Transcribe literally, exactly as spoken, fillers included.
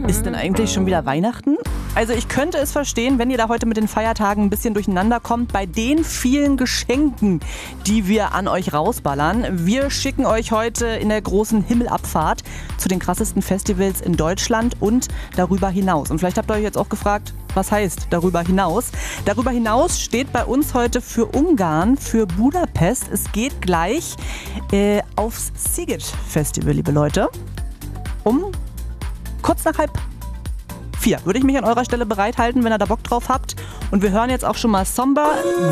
Ist denn eigentlich schon wieder Weihnachten? Also ich könnte es verstehen, wenn ihr da heute mit den Feiertagen ein bisschen durcheinander kommt, bei den vielen Geschenken, die wir an euch rausballern. Wir schicken euch heute in der großen Himmelabfahrt zu den krassesten Festivals in Deutschland und darüber hinaus. Und vielleicht habt ihr euch jetzt auch gefragt, was heißt darüber hinaus? Darüber hinaus steht bei uns heute für Ungarn, für Budapest. Es geht gleich äh, aufs Sziget Festival, liebe Leute. Um kurz nach halb vier würde ich mich an eurer Stelle bereithalten, wenn ihr da Bock drauf habt. Und wir hören jetzt auch schon mal Somber